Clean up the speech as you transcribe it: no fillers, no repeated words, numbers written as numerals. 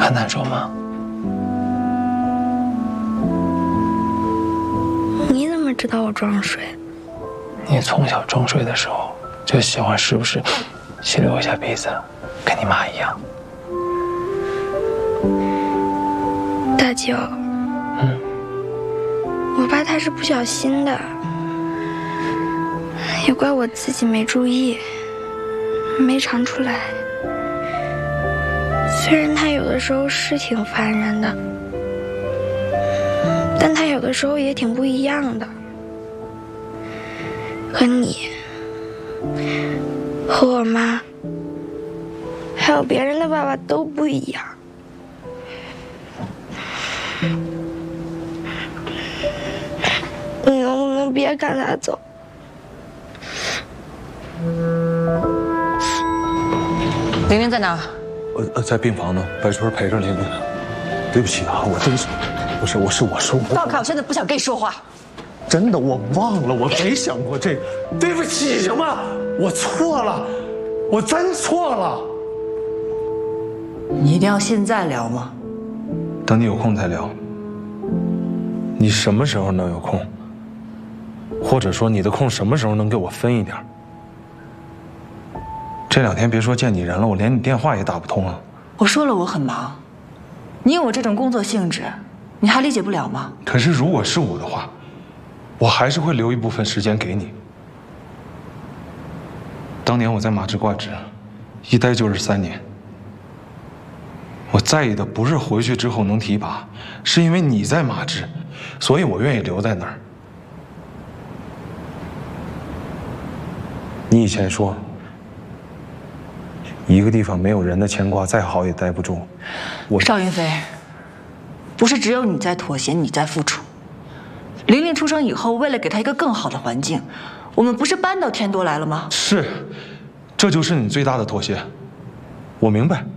很难受吗？ 你怎么知道我装睡？ 你从小装睡的时候就喜欢时不时吸溜一下鼻子，跟你妈一样。 大舅，我爸他是不小心的，也怪我自己没注意，没尝出来。虽然他有的时候是挺烦人的，但他有的时候也挺不一样的，和你，和我妈，还有别人的爸爸都不一样。你能不能别赶他走？ 玲玲在哪？ 在病房呢，白春陪着玲玲。对不起啊，我真是，不是，我说我。 道凯，我现在不想跟你说话。 真的，我忘了，我没想过这个。对不起，行吗？我错了，我真错了。 你一定要现在聊吗？ 等你有空再聊。你什么时候能有空？或者说你的空什么时候能给我分一点？这2天别说见你人了，我连你电话也打不通啊。 我说了我很忙，你有我这种工作性质，你还理解不了吗？ 可是如果是我的话，我还是会留一部分时间给你。当年我在马志挂职，一待就是3年。我在意的不是回去之后能提拔，是因为你在马志，所以我愿意留在那儿。你以前说，一个地方没有人的牵挂，再好也待不住。 邵云飞，不是只有你在妥协，你在付出。玲玲出生以后，为了给她一个更好的环境，我们不是搬到天多来了吗？ 是，这就是你最大的妥协。我明白。